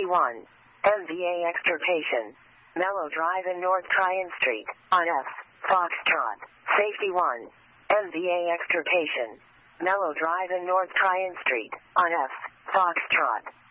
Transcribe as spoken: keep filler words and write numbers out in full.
one. M V A extirpation. Mellow Drive in North Tryon Street, on F. Foxtrot. Safety one. M V A extirpation. Mellow Drive in North Tryon Street, on F. Foxtrot.